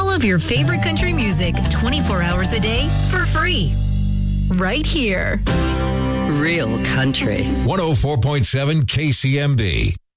all of your favorite country music 24 hours a day for free. Right here. Real country. 104.7 KCMB.